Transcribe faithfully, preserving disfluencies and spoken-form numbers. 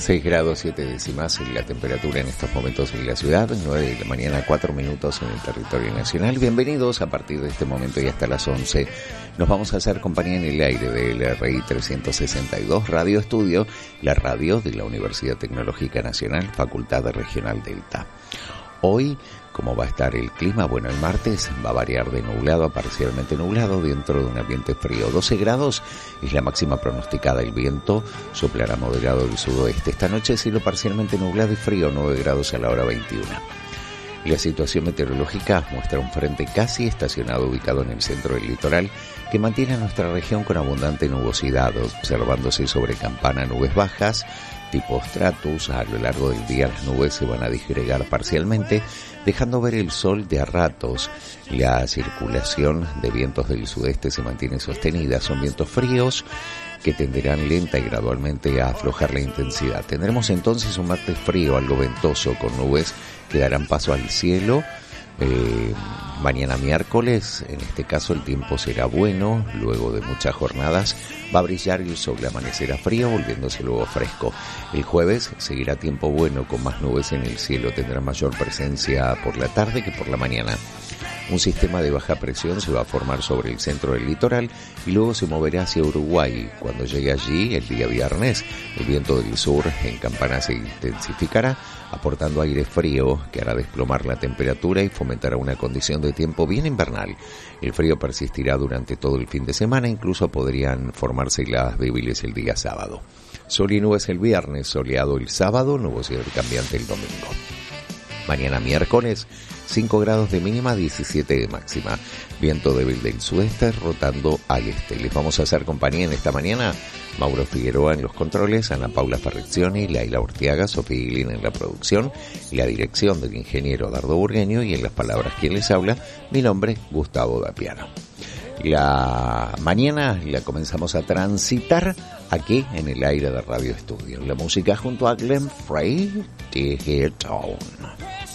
seis grados siete décimas en la temperatura en estos momentos en la ciudad, nueve de la mañana, cuatro minutos en el territorio nacional. Bienvenidos. A partir de este momento y hasta las once nos vamos a hacer compañía en el aire del R I trescientos sesenta y dos Radio Estudio, la radio de la Universidad Tecnológica Nacional, Facultad Regional Delta. Hoy, ¿cómo va a estar el clima? Bueno, el martes va a variar de nublado a parcialmente nublado dentro de un ambiente frío. doce grados es la máxima pronosticada. El viento soplará moderado del sudoeste. Esta noche cielo parcialmente nublado y frío, nueve grados a la hora veintiuno. La situación meteorológica muestra un frente casi estacionado ubicado en el centro del litoral que mantiene a nuestra región con abundante nubosidad, observándose sobre Campana nubes bajas tipo stratus. A lo largo del día las nubes se van a disgregar parcialmente, dejando ver el sol de a ratos. La circulación de vientos del sudeste se mantiene sostenida. Son vientos fríos que tenderán lenta y gradualmente a aflojar la intensidad. Tendremos entonces un martes frío, algo ventoso, con nubes que darán paso al cielo. Eh, mañana miércoles, en este caso el tiempo será bueno, luego de muchas jornadas va a brillar el sol, amanecerá frío, volviéndose luego fresco. El jueves seguirá tiempo bueno con más nubes en el cielo, tendrá mayor presencia por la tarde que por la mañana. Un sistema de baja presión se va a formar sobre el centro del litoral y luego se moverá hacia Uruguay. Cuando llegue allí, el día viernes, el viento del sur en Campana se intensificará, aportando aire frío que hará desplomar la temperatura y fomentará una condición de tiempo bien invernal. El frío persistirá durante todo el fin de semana, incluso podrían formarse heladas débiles el día sábado. Sol y nubes el viernes, soleado el sábado, nubosidad cambiante el domingo. Mañana miércoles, cinco grados de mínima, diecisiete de máxima. Viento débil del sudeste rotando al este. Les vamos a hacer compañía en esta mañana. Mauro Figueroa en los controles, Ana Paula Ferriccioni, Laila Urtiaga, Sofía Guilín en la producción y la dirección del ingeniero Dardo Burgueño, y en las palabras quien les habla, mi nombre, Gustavo Dapiano. La mañana la comenzamos a transitar aquí en el aire de Radio Estudio. La música junto a Glenn Frey, The Hair Tone.